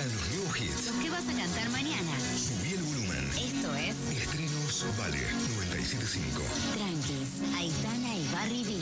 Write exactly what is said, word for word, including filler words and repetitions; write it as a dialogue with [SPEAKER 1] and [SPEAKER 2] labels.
[SPEAKER 1] Llegan los nuevos hits.
[SPEAKER 2] ¿Qué vas a cantar mañana?
[SPEAKER 1] Subí el volumen.
[SPEAKER 2] Esto es
[SPEAKER 1] Estrenos Vale noventa y siete punto cinco.
[SPEAKER 2] Tranquis, Aitana y Barry B.